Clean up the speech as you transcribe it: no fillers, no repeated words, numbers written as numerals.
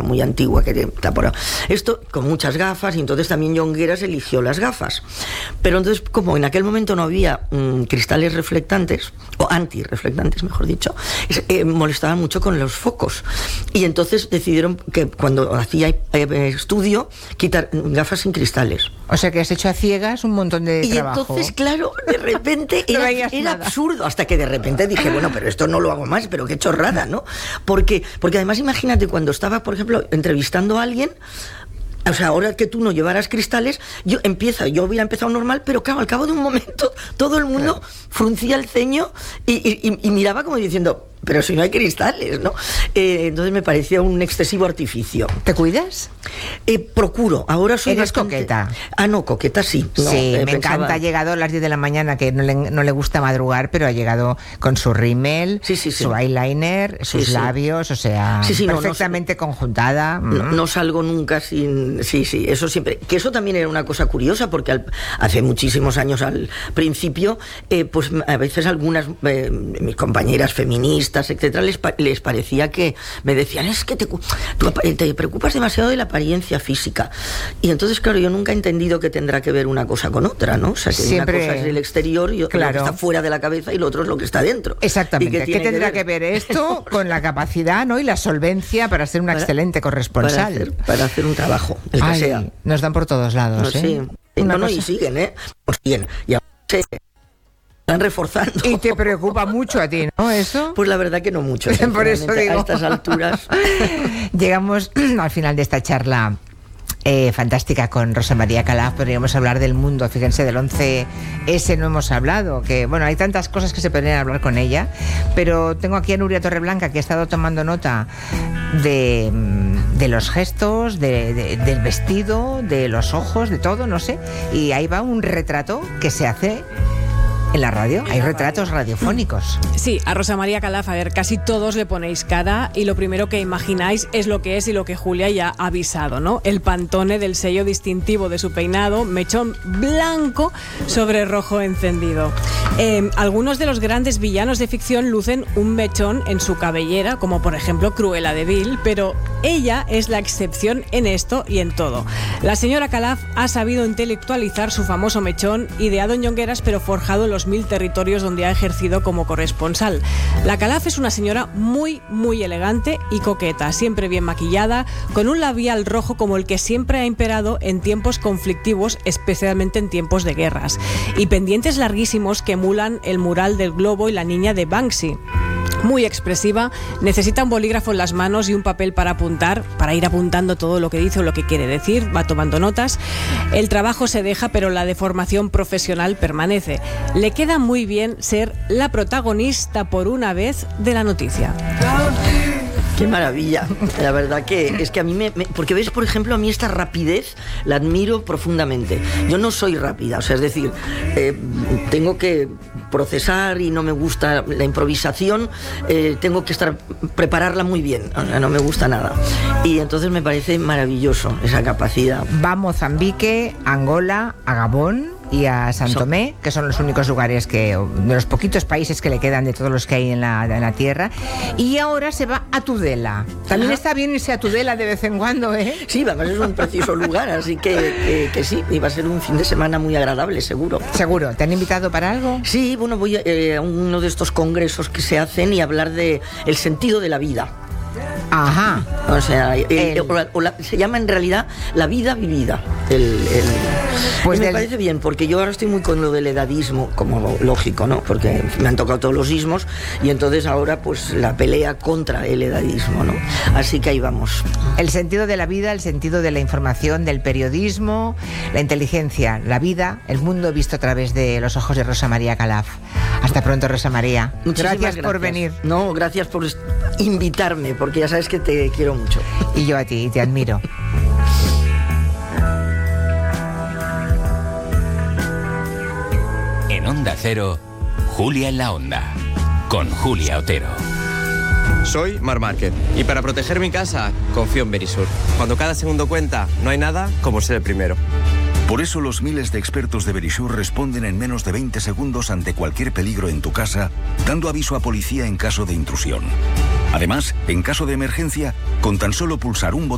muy antigua que está por ahí. Esto con muchas gafas, y entonces también Jongueras eligió las gafas. Pero entonces, como en aquel momento no había cristales reflectantes, o antirreflectantes, mejor dicho, molestaban mucho con los focos. Y entonces decidieron que cuando hacía estudio, quitar gafas sin cristales. O sea que has hecho a ciegas un montón de trabajo. Y entonces, claro, de repente era absurdo, hasta que de repente dije, bueno, pero esto no lo hago más, pero qué chorrada, ¿no? Porque además imagínate, cuando estaba, por ejemplo, entrevistando a alguien, o sea, ahora que tú no llevaras cristales, yo hubiera empezado normal, pero claro, al cabo de un momento todo el mundo fruncía el ceño y miraba como diciendo, pero si no hay cristales, ¿no? Entonces me parecía un excesivo artificio. ¿Te cuidas? Procuro. Ahora soy ¿Eres coqueta? No, coqueta sí. No, sí, me encanta. Ha llegado a las 10 de la mañana, que no le gusta madrugar, pero ha llegado con su rímel, su eyeliner, sus labios, o sea, perfectamente conjuntada. No salgo nunca sin... Sí, eso siempre... Que eso también era una cosa curiosa, porque hace muchísimos años al principio, pues a veces algunas mis compañeras feministas, etcétera, les parecía que me decían, es que tú te preocupas demasiado de la apariencia física. Y entonces, claro, yo nunca he entendido que tendrá que ver una cosa con otra, ¿no? O sea, que siempre, una cosa es el exterior, lo que está fuera de la cabeza, y lo otro es lo que está dentro. Exactamente. ¿Qué tendrá que ver esto con la capacidad, ¿no? Y la solvencia para ser una excelente corresponsal? Para hacer un trabajo, el que sea. Nos dan por todos lados, ¿eh? Sí. Y siguen, ¿eh? Pues siguen. Y ahora están reforzando. ¿Y te preocupa mucho a ti, no, eso? Pues la verdad que no mucho. Por eso digo. A estas alturas. Llegamos al final de esta charla fantástica con Rosa María Calaf. Podríamos hablar del mundo, fíjense, del 11S no hemos hablado, que bueno, hay tantas cosas que se podrían hablar con ella, pero tengo aquí a Nuria Torreblanca, que ha estado tomando nota de los gestos, del vestido, de los ojos, de todo, no sé, y ahí va un retrato que se hace en la radio. Hay retratos radiofónicos. Sí, a Rosa María Calaf, a ver, casi todos le ponéis cara y lo primero que imagináis es lo que es y lo que Julia ya ha avisado, ¿no? El pantone del sello distintivo de su peinado, mechón blanco sobre rojo encendido. Algunos de los grandes villanos de ficción lucen un mechón en su cabellera, como por ejemplo Cruella de Vil, pero ella es la excepción en esto y en todo. La señora Calaf ha sabido intelectualizar su famoso mechón, ideado en Jongueras, pero forjado en los 1000 territorios donde ha ejercido como corresponsal. La Calaf es una señora muy, muy elegante y coqueta, siempre bien maquillada, con un labial rojo como el que siempre ha imperado en tiempos conflictivos, especialmente en tiempos de guerras, y pendientes larguísimos que emulan el mural del globo y la niña de Banksy. Muy expresiva, necesita un bolígrafo en las manos y un papel para apuntar, para ir apuntando todo lo que dice o lo que quiere decir, va tomando notas. El trabajo se deja, pero la deformación profesional permanece. Le queda muy bien ser la protagonista por una vez de la noticia. Qué maravilla, la verdad que es que a mí porque ves, por ejemplo, a mí esta rapidez la admiro profundamente. Yo no soy rápida, o sea, es decir, tengo que procesar y no me gusta la improvisación, tengo que prepararla muy bien, o sea, no me gusta nada. Y entonces me parece maravilloso esa capacidad. Va a Mozambique, Angola, a Gabón y a San Tomé, que son los únicos lugares de los poquitos países que le quedan de todos los que hay en la tierra, y ahora se va a Tudela. También está bien irse a Tudela de vez en cuando, ¿eh? Sí, además es un precioso lugar, así que sí, y va a ser un fin de semana muy agradable, seguro. ¿Seguro? ¿Te han invitado para algo? Sí, bueno, voy a uno de estos congresos que se hacen y hablar de el sentido de la vida. Ajá. O sea, se llama en realidad la vida vivida. Pues me parece bien, porque yo ahora estoy muy con lo del edadismo, como lógico, ¿no? Porque me han tocado todos los ismos y entonces ahora pues la pelea contra el edadismo, ¿no? Así que ahí vamos. El sentido de la vida, el sentido de la información, del periodismo, la inteligencia, la vida, el mundo visto a través de los ojos de Rosa María Calaf. Hasta pronto, Rosa María. Muchísimas gracias por venir. No, gracias por invitarme, porque ya sabes que te quiero mucho. Y yo a ti, te admiro. En Onda Cero, Julia en la Onda, con Julia Otero. Soy Marc Márquez y para proteger mi casa confío en Verisur. Cuando cada segundo cuenta, no hay nada como ser el primero. Por eso los miles de expertos de Verisur responden en menos de 20 segundos ante cualquier peligro en tu casa, dando aviso a policía en caso de intrusión. Además, en caso de emergencia, con tan solo pulsar un botón